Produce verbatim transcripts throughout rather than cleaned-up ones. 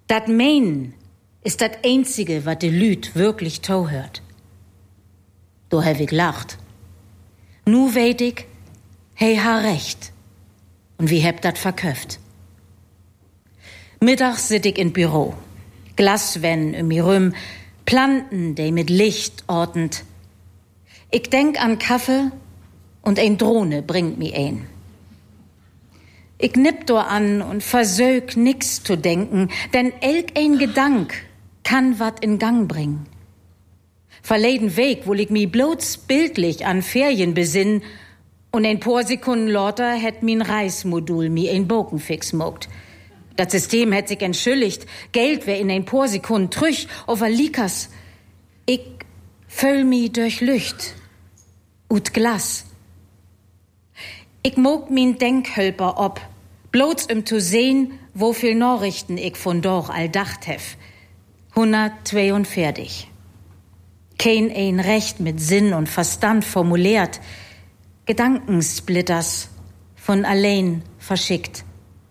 Dat Meinen ist dat Einzige, wat de Lüt wirklich tau hört. Do hab ich lacht. Nu weet ich, hey ha recht. Und wie heb dat verköft. Mittags sit ich in Büro. Glaswänn um mir rum, Planten, die mit Licht ordnet. Ich denk an Kaffee und ein Drohne bringt mi ein. Ich nipp do an und versög nix zu denken, denn elk ein Gedank kann wat in Gang bringen. Verleden Weg, wo ich mi bloß bildlich an Ferien besinn und ein paar Sekunden lauter hätt min Reismodul mi ein Bogenfix mogt. Das System hätt sich entschuldigt, Geld wär in ein paar Sekunden trüch, over Likas. Ich füll mi durch Lücht ut Glas. Ich mog min Denkhölper ob, bloß um zu sehen, wo viel Nachrichten ich von doch all dacht hef. hundertzweiundvierzig. Kein ein Recht mit Sinn und Verstand formuliert, Gedankensplitters von allein verschickt.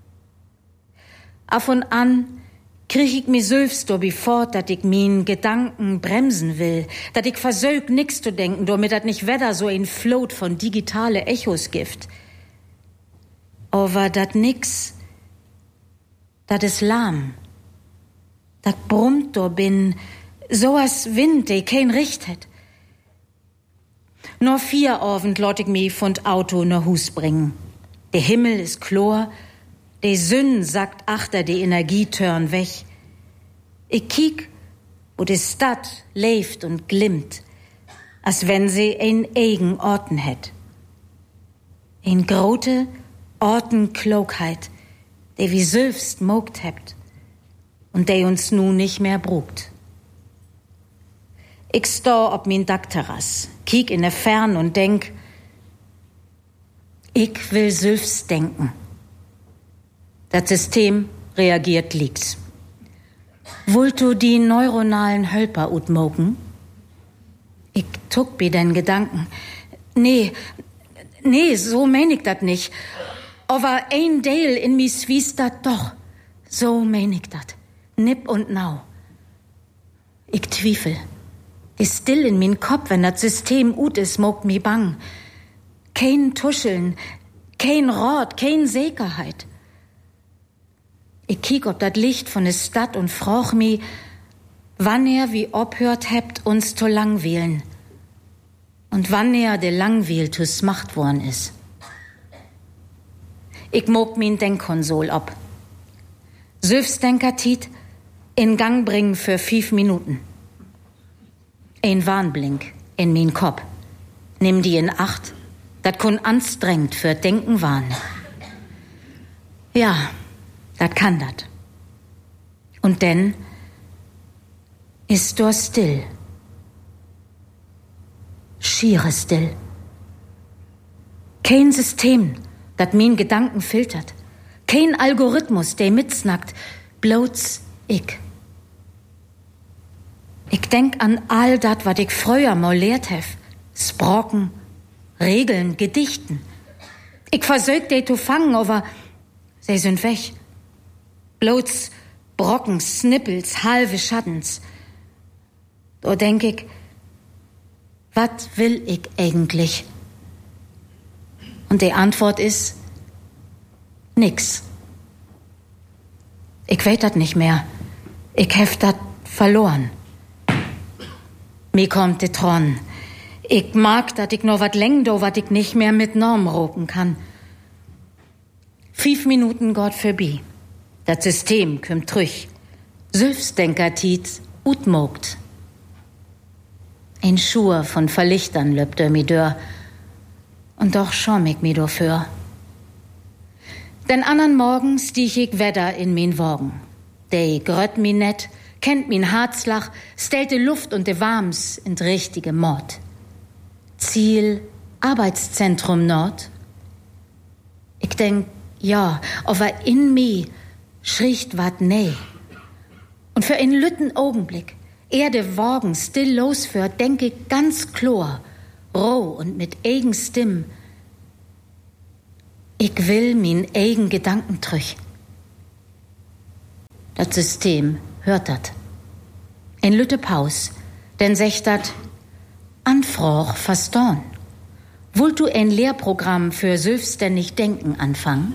Af und an krieg ich mi selbst dobi fort, dat ich min Gedanken bremsen will, dat ich versög nix zu denken, damit dat nicht wedder so ein Flot von digitale Echos gibt. Aber dat nix, dat is lahm. Dat brummt do bin, so as Wind, de kein Richt het. Nur vier Abend lot ich mi von Auto ne Hus bringen. Der Himmel is chlor, de Sünn sagt achter de Energietörn weg. Ich kiek, wo de Stadt leeft und glimmt, als wenn sie ein eigen Orten hätt. Ein grote Ortenklugheit, de wie selbst mogt hebt und de uns nu nicht mehr brugt. Ich steh ob min Dachterrass, kiek in der Fern und denk, ich will selbst denken. Das System reagiert lieks. Wollt du die neuronalen Hölper utmoken? Ich tuck bi den Gedanken. Nee, nee, so mein ich dat nicht. Aber ein Teil in mi swies dat doch. So mein ich dat. Nipp und nau. Ich zwiefel. Ist still in min Kopf, wenn dat System ut is, mogt mi bang. Kein Tuscheln, kein Rot, kein Sicherheit. Ich kiek ob dat Licht von der Stadt und frag mi, wann er wie obhört hebt uns zu langweilen und wann er de Langweil tus Macht worden is. Ich mog min Denkkonsol ob. Süfsdenkertit in Gang bringen für fünf Minuten. Ein Warnblink in min Kopf. Nimm die in Acht, dat kun anstrengt für Denken warn. Ja, dat kann dat. Und denn ist dor still. Schiere still. Kein System, dat min Gedanken filtert. Kein Algorithmus, der mitsnackt. Bloß ich. Ich denk an all dat, wat ich früher mal lehrt hef. Sprocken, Regeln, Gedichten. Ich versög de zu fangen, aber sie sind weg. Bloß Brocken, Snippels, halbe Schattens. Da denk ich, wat will ich eigentlich? Und die Antwort ist, nix. Ich weet dat nicht mehr. Ich hef dat verloren. Mir kommt de Tron. Ich mag, dat ich noch wat läng do, wat ich nicht mehr mit Norm roken kann. Fünf Minuten Gott vorbei. Das System kümmt trüch. Selbstdenkertit utmogt. Ein Schur von Verlichtern löbt er mi dör. Und doch schäum ich mi dafür. Denn andern Morgen stieg ich wedder in min Wagen. Dei grött mi net, kennt min Herzlach, stellte Luft und de Warms in richtige Mord. Ziel Arbeitszentrum Nord. Ich denk, ja, aber in mi schricht wat nee. Und für einen lütten Augenblick, er de Wagen still losführt, denk ich ganz klar, roh und mit eigen Stimm, ich will min eigen Gedanken trüch. Das System hört dat. In Lütte Paus, denn secht dat, Anfroch verstorn. Wollt du ein Lehrprogramm für selbstständig Denken anfangen?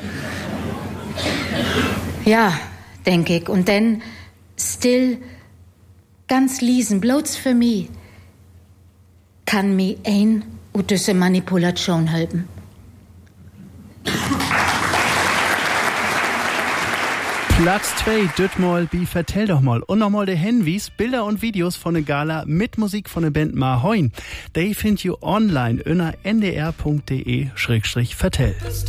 Ja, denk ich. Und denn still, ganz liesen, bloß für mich, kann mi ein ut diese Manipulation helfen. Platz zwei, Dütmal, wie vertell doch mal. Und nochmal der Hinweis, Bilder und Videos von der Gala mit Musik von der Band Mahoin. Die findet ihr online unter n d r punkt d e schrägstrich vertell.